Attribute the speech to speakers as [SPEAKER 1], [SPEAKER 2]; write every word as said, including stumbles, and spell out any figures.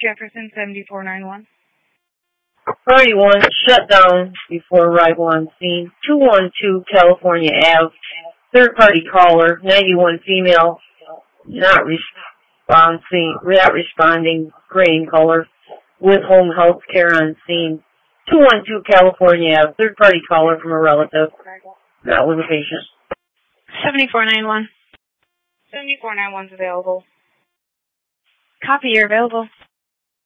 [SPEAKER 1] Jefferson, seventy-four ninety-one.
[SPEAKER 2] Priority one, shut down before arrival on scene. two one two California Avenue. Third party caller, ninety-one female, not responding, not responding, gray in color, with home health care on scene. two one two California Avenue. Third party caller from a relative, not with a patient.
[SPEAKER 1] seventy-four ninety-one. seventy-four ninety-one's available. Copy, you're available.